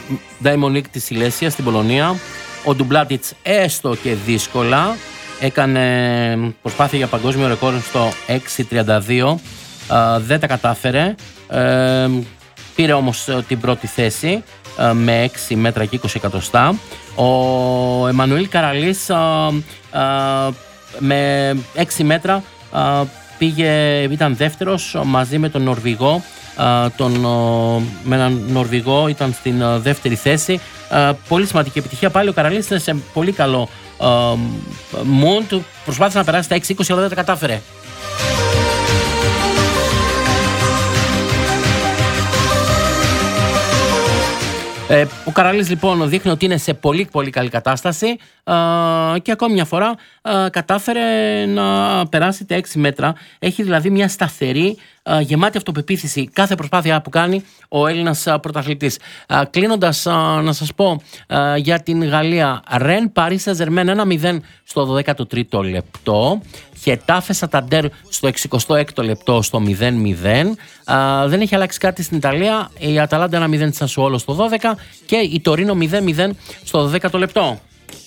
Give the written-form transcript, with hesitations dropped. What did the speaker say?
Diamond League της Σιλέσια στην Πολωνία. Ο Ντουμπλάτιτς έστω και δύσκολα έκανε προσπάθεια για παγκόσμιο ρεκόρ στο 6.32. Δεν τα κατάφερε. Πήρε όμως την πρώτη θέση με 6 μέτρα και 20 εκατοστά. Ο Εμμανουήλ Καραλής με 6 μέτρα ήταν δεύτερος μαζί με τον Νορβηγό. Με έναν Νορβηγό ήταν στην δεύτερη θέση. Πολύ σημαντική επιτυχία. Πάλι ο Καραλής είναι σε πολύ καλό mood. Προσπάθησε να περάσει τα 6-20 αλλά δεν τα κατάφερε. Ο Καραλής λοιπόν δείχνει ότι είναι σε πολύ πολύ καλή κατάσταση και ακόμη μια φορά κατάφερε να περάσει τα 6 μέτρα. Έχει δηλαδή μια σταθερή, γεμάτη αυτοπεποίθηση κάθε προσπάθεια που κάνει ο Έλληνας πρωταθλητής. Κλείνοντας να σας πω για την Γαλλία. Ρεν Παρί Σεν Ζερμέν 1-0 στο 13ο λεπτό. Χετάφε Σανταντέρ στο 66ο λεπτό στο 0-0. Δεν έχει αλλάξει κάτι στην Ιταλία. Η Αταλάντα 1-0 της Σασουόλο στο 12 και η Τωρίνο 0-0 στο 12ο λεπτό.